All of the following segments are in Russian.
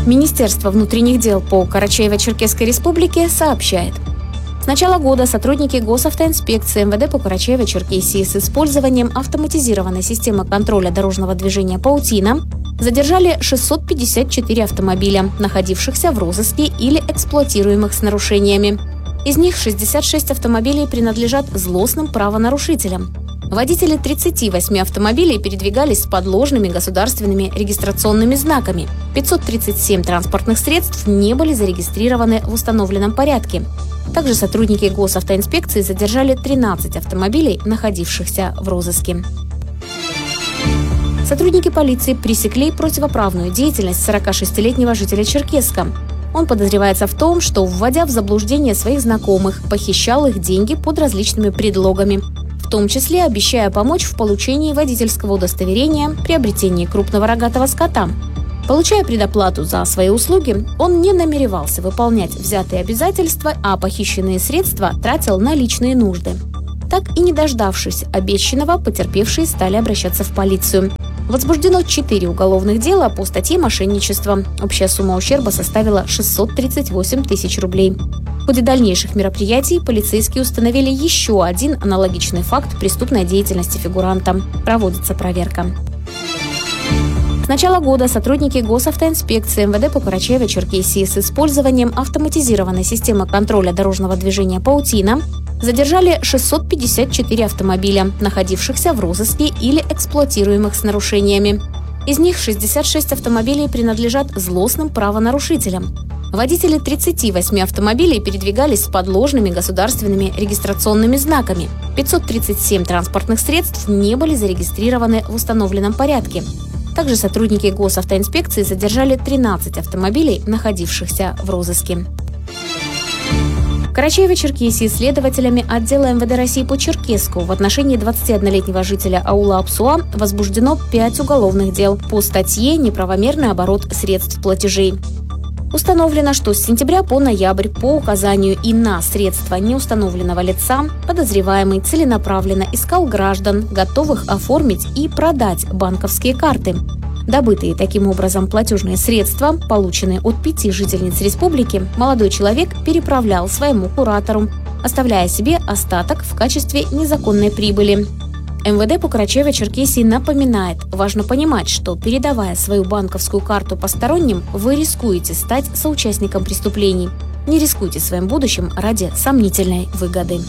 Министерство внутренних дел по Карачаево-Черкесской республике сообщает. С начала года сотрудники госавтоинспекции МВД по Карачаево-Черкесии с использованием автоматизированной системы контроля дорожного движения «Паутина» задержали 654 автомобиля, находившихся в розыске или эксплуатируемых с нарушениями. Из них 66 автомобилей принадлежат злостным правонарушителям. Водители 38 автомобилей передвигались с подложными государственными регистрационными знаками. 537 транспортных средств не были зарегистрированы в установленном порядке. Также сотрудники госавтоинспекции задержали 13 автомобилей, находившихся в розыске. Сотрудники полиции пресекли противоправную деятельность 46-летнего жителя Черкесска. Он подозревается в том, что, вводя в заблуждение своих знакомых, похищал их деньги под различными предлогами, в том числе обещая помочь в получении водительского удостоверения, приобретении крупного рогатого скота. Получая предоплату за свои услуги, он не намеревался выполнять взятые обязательства, а похищенные средства тратил на личные нужды. Так и не дождавшись обещанного, потерпевшие стали обращаться в полицию. Возбуждено 4 уголовных дела по статье «Мошенничество». Общая сумма ущерба составила 638 тысяч рублей. В ходе дальнейших мероприятий полицейские установили еще один аналогичный факт преступной деятельности фигуранта. Проводится проверка. С начала года сотрудники госавтоинспекции МВД по Карачаево-Черкесии с использованием автоматизированной системы контроля дорожного движения «Паутина» задержали 654 автомобиля, находившихся в розыске или эксплуатируемых с нарушениями. Из них 66 автомобилей принадлежат злостным правонарушителям. Водители 38 автомобилей передвигались с подложными государственными регистрационными знаками. 537 транспортных средств не были зарегистрированы в установленном порядке. Также сотрудники госавтоинспекции задержали 13 автомобилей, находившихся в розыске. В Карачаево-Черкесии следователями отдела МВД России по Черкесску в отношении 21-летнего жителя аула Апсуа возбуждено 5 уголовных дел по статье «Неправомерный оборот средств платежей». Установлено, что с сентября по ноябрь по указанию и на средства неустановленного лица подозреваемый целенаправленно искал граждан, готовых оформить и продать банковские карты. Добытые таким образом платежные средства, полученные от 5 жительниц республики, молодой человек переправлял своему куратору, оставляя себе остаток в качестве незаконной прибыли. МВД по Карачаево-Черкесии напоминает, важно понимать, что, передавая свою банковскую карту посторонним, вы рискуете стать соучастником преступлений. Не рискуйте своим будущим ради сомнительной выгоды.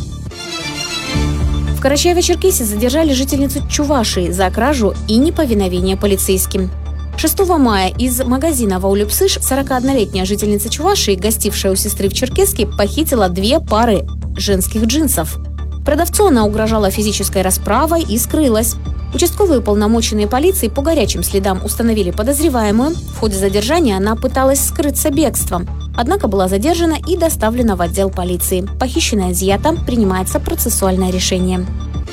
В Карачаево-Черкесии задержали жительницу Чувашии за кражу и неповиновение полицейским. 6 мая из магазина в ауле Псыш 41-летняя жительница Чувашии, гостившая у сестры в Черкесске, похитила 2 пары женских джинсов. Продавцу она угрожала физической расправой и скрылась. Участковые уполномоченные полиции по горячим следам установили подозреваемую. В ходе задержания она пыталась скрыться бегством, однако была задержана и доставлена в отдел полиции. Похищенное изъято, принимается процессуальное решение.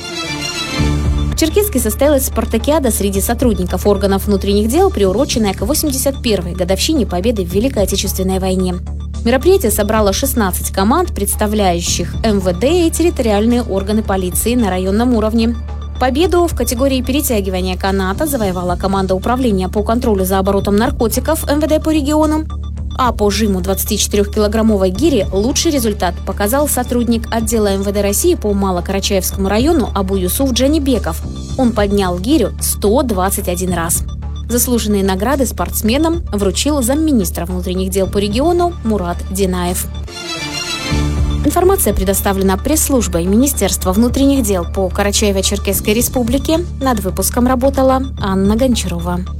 В Черкесске состоялась спартакиада среди сотрудников органов внутренних дел, приуроченная к 81-й годовщине победы в Великой Отечественной войне. Мероприятие собрало 16 команд, представляющих МВД и территориальные органы полиции на районном уровне. Победу в категории перетягивания каната завоевала команда управления по контролю за оборотом наркотиков МВД по регионам. А по жиму 24-килограммовой гири лучший результат показал сотрудник отдела МВД России по Малокарачаевскому району Абу Юсуф Джанибеков. Он поднял гирю 121 раз. Заслуженные награды спортсменам вручил замминистра внутренних дел по региону Мурат Динаев. Информация предоставлена пресс-службой Министерства внутренних дел по Карачаево-Черкесской республике. Над выпуском работала Анна Гончарова.